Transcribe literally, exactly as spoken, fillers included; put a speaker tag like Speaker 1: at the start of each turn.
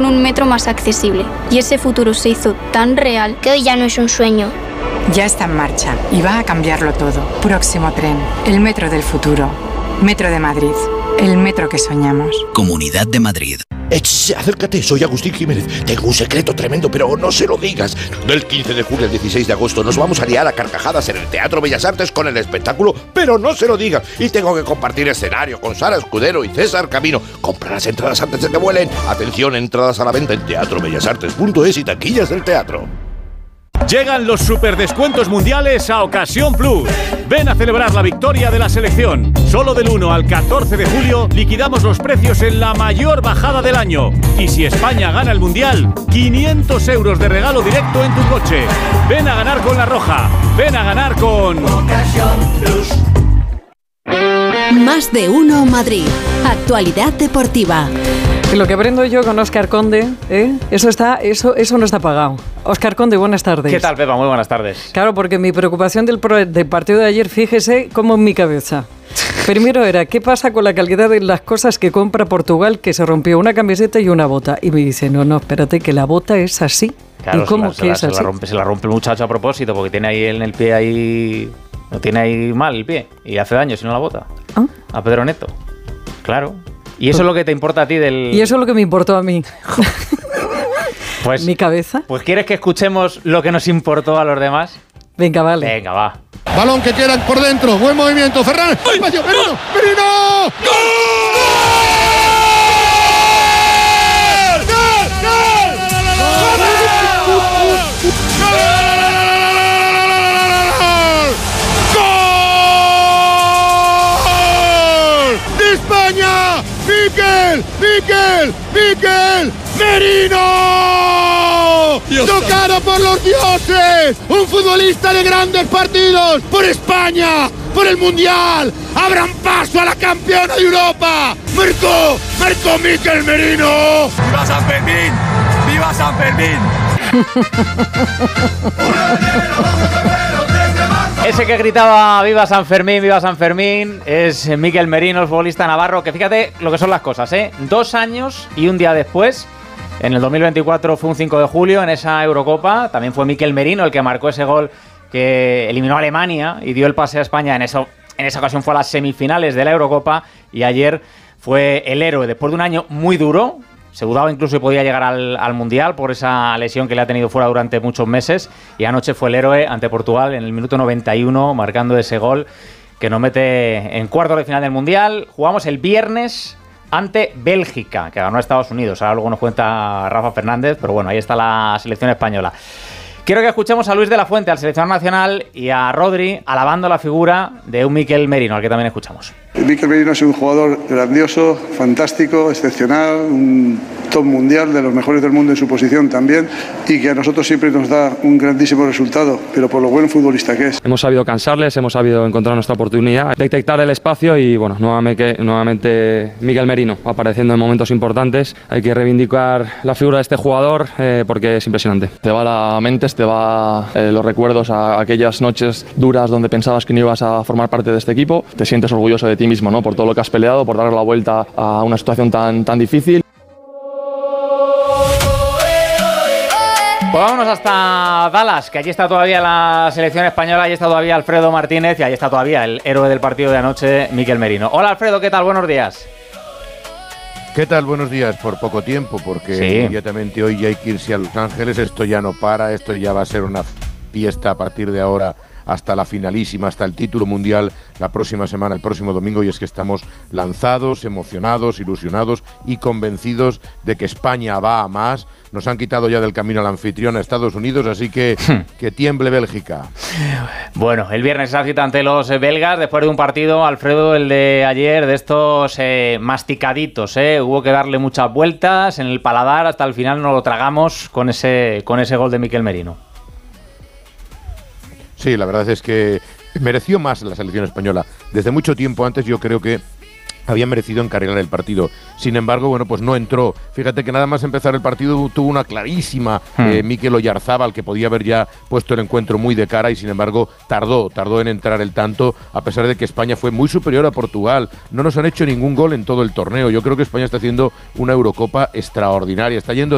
Speaker 1: un metro más accesible. Y ese futuro se hizo tan real
Speaker 2: que hoy ya no es un sueño.
Speaker 3: Ya está en marcha y va a cambiarlo todo. Próximo tren, el metro del futuro. Metro de Madrid, el metro que soñamos.
Speaker 4: Comunidad de Madrid.
Speaker 5: Ech, acércate, soy Agustín Jiménez. Tengo un secreto tremendo, pero no se lo digas. Del quince de julio al dieciséis de agosto nos vamos a liar a carcajadas en el Teatro Bellas Artes con el espectáculo, pero no se lo digas. Y tengo que compartir escenario con Sara Escudero y César Camino. Compra las entradas antes de que vuelen. Atención, entradas a la venta en teatro bellas artes punto es y taquillas del teatro.
Speaker 6: Llegan los superdescuentos mundiales a Ocasión Plus. Ven a celebrar la victoria de la selección. Solo del uno al catorce de julio liquidamos los precios en la mayor bajada del año. Y si España gana el mundial, quinientos euros de regalo directo en tu coche. Ven a ganar con La Roja. Ven a ganar con Ocasión Plus.
Speaker 7: Más de uno Madrid. Actualidad deportiva.
Speaker 8: Lo que aprendo yo con Óscar Conde, ¿eh? Eso está, eso, eso no está pagado. Óscar Conde, buenas tardes.
Speaker 9: ¿Qué tal, Pepa? Muy buenas tardes.
Speaker 8: Claro, porque mi preocupación del, pro, del partido de ayer, fíjese cómo en mi cabeza. Primero era, ¿qué pasa con la calidad de las cosas que compra Portugal, que se rompió una camiseta y una bota? Y me dice, no, no, espérate, que la bota es así.
Speaker 9: Claro,
Speaker 8: ¿y cómo
Speaker 9: se la,
Speaker 8: que
Speaker 9: se
Speaker 8: es
Speaker 9: la,
Speaker 8: así?
Speaker 9: Se la, rompe, se la rompe el muchacho a propósito, porque tiene ahí en el pie ahí... No tiene ahí mal el pie, y hace daño si no la bota. ¿Ah? A Pedro Neto. Claro. Y eso pues, es lo que te importa a ti del...
Speaker 8: Y eso es lo que me importó a mí.
Speaker 9: Pues,
Speaker 8: ¿mi cabeza?
Speaker 9: Pues ¿quieres que escuchemos lo que nos importó a los demás?
Speaker 8: Venga, vale.
Speaker 9: Venga, va.
Speaker 10: Balón que queda por dentro. Buen movimiento. Ferran. Espacio. Merino. Merino. ¡Gol! España, Mikel, Mikel, Mikel Merino. Dios tocado por los dioses, un futbolista de grandes partidos, por España, por el Mundial, abran paso a la campeona de Europa. Marcó, marcó Mikel Merino.
Speaker 11: ¡Viva San Fermín! ¡Viva San Fermín!
Speaker 9: Ese que gritaba viva San Fermín, viva San Fermín, es Mikel Merino, el futbolista navarro, que fíjate lo que son las cosas, ¿eh? Dos años y un día después, en el dos mil veinticuatro fue un cinco de julio, en esa Eurocopa, también fue Mikel Merino el que marcó ese gol que eliminó a Alemania y dio el pase a España, en, eso, en esa ocasión fue a las semifinales de la Eurocopa, y ayer fue el héroe, después de un año muy duro. Se dudaba incluso que podía llegar al, al Mundial por esa lesión que le ha tenido fuera durante muchos meses, y anoche fue el héroe ante Portugal en el minuto noventa y uno, marcando ese gol que nos mete en cuartos de final del Mundial. Jugamos el viernes ante Bélgica, que ganó a Estados Unidos. Ahora luego nos cuenta Rafa Fernández, pero bueno, ahí está la selección española. Quiero que escuchemos a Luis de la Fuente, al seleccionador nacional, y a Rodri alabando la figura de un Mikel Merino, al que también escuchamos.
Speaker 12: Mikel Merino es un jugador grandioso, fantástico, excepcional, un top mundial, de los mejores del mundo en su posición también, y que a nosotros siempre nos da un grandísimo resultado, pero por lo buen futbolista que es.
Speaker 13: Hemos sabido cansarles, hemos sabido encontrar nuestra oportunidad, detectar el espacio y bueno, nuevamente, nuevamente Mikel Merino apareciendo en momentos importantes. Hay que reivindicar la figura de este jugador eh, porque es impresionante.
Speaker 14: Te va la mente, te va eh, los recuerdos a aquellas noches duras donde pensabas que no ibas a formar parte de este equipo. Te sientes orgulloso de ti mismo, ¿no? Por todo lo que has peleado, por darle la vuelta a una situación tan, tan difícil.
Speaker 9: Pues vámonos hasta Dallas, que allí está todavía la selección española, allí está todavía Alfredo Martínez y allí está todavía el héroe del partido de anoche, Mikel Merino. Hola Alfredo, ¿qué tal? Buenos días.
Speaker 15: ¿Qué tal? Buenos días. Por poco tiempo, porque sí. Inmediatamente hoy ya hay que irse a Los Ángeles. Esto ya no para, esto ya va a ser una fiesta a partir de ahora hasta la finalísima, hasta el título mundial la próxima semana, el próximo domingo, y es que estamos lanzados, emocionados, ilusionados y convencidos de que España va a más. Nos han quitado ya del camino al anfitrión a Estados Unidos, así que que tiemble Bélgica.
Speaker 9: Bueno, el viernes esa cita ante los belgas, después de un partido, Alfredo, el de ayer, de estos eh, masticaditos, eh. Hubo que darle muchas vueltas en el paladar, hasta el final nos lo tragamos con ese, con ese gol de Mikel Merino.
Speaker 15: Sí, la verdad es que mereció más la selección española. Desde mucho tiempo antes yo creo que había merecido encarrilar el partido. Sin embargo, bueno, pues no entró. Fíjate que nada más empezar el partido tuvo una clarísima hmm. eh, Mikel Oyarzábal, que podía haber ya puesto el encuentro muy de cara, y sin embargo tardó, tardó en entrar el tanto, a pesar de que España fue muy superior a Portugal. No nos han hecho ningún gol en todo el torneo. Yo creo que España está haciendo una Eurocopa extraordinaria. Está yendo